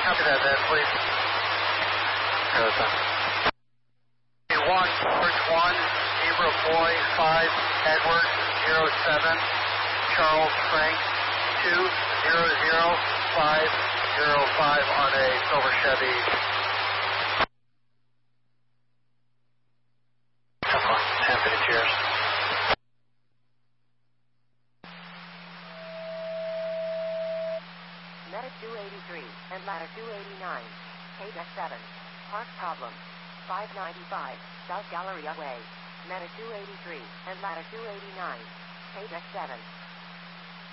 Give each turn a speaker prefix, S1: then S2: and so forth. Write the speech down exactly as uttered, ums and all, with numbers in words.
S1: Copy that, then, please. one, George one, Zebra Boy five, Edward zero seven, Charles Frank two zero zero five zero five on a silver Chevy. Come on, ten fifty, cheers.
S2: Meta two eighty-three and Ladder two eighty-nine, K D E C seven, park problem, five ninety-five, South Galleria Way, Meta two eighty-three and Ladder two eighty-nine, K D E C seven.